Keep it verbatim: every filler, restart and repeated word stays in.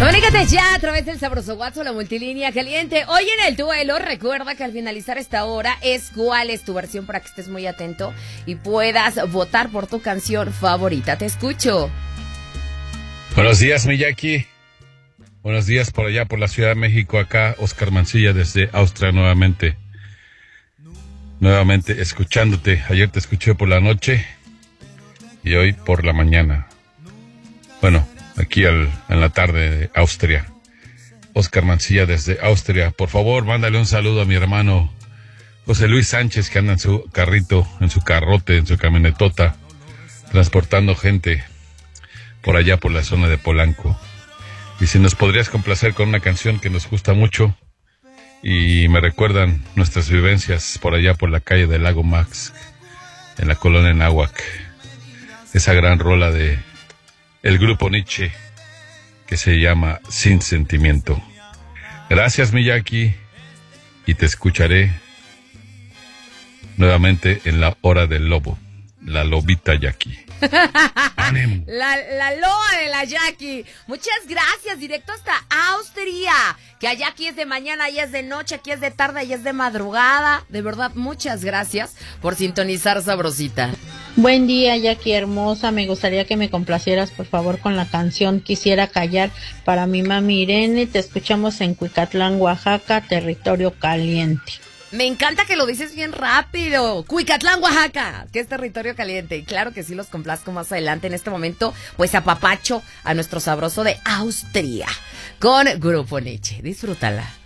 Comunícate ya a través del sabroso WhatsApp, la multilínea caliente. Hoy en el duelo, recuerda que al finalizar esta hora es cuál es tu versión para que estés muy atento y puedas votar por tu canción favorita. Te escucho. Buenos días, Miyaki. Buenos días por allá, por la Ciudad de México. Acá, Oscar Mancilla desde Austria nuevamente. Nuevamente escuchándote. Ayer te escuché por la noche y hoy por la mañana. Bueno, aquí al, en la tarde de Austria. Oscar Mancilla desde Austria. Por favor, mándale un saludo a mi hermano José Luis Sánchez, que anda en su carrito, en su carrote, en su camionetota, transportando gente por allá por la zona de Polanco. Y si nos podrías complacer con una canción que nos gusta mucho y me recuerdan nuestras vivencias por allá por la calle del Lago Max, en la colonia Náhuac. Esa gran rola de el grupo Nietzsche que se llama Sin Sentimiento. Gracias, Miyaki, y te escucharé nuevamente en la hora del lobo, la lobita Jackie. ¡Ánimo! La, la loa de la Jackie. Muchas gracias, directo hasta Austria. Que allá aquí es de mañana, allá es de noche, aquí es de tarde, allá es de madrugada. De verdad, muchas gracias por sintonizar Sabrosita. Buen día, Jackie hermosa. Me gustaría que me complacieras, por favor, con la canción Quisiera Callar para mi mami Irene. Te escuchamos en Cuicatlán, Oaxaca, territorio caliente. Me encanta que lo dices bien rápido. Cuicatlán, Oaxaca, que es territorio caliente. Y claro que sí los complazco más adelante. En este momento, pues apapacho a nuestro sabroso de Austria con Grupo Nietzsche. Disfrútala.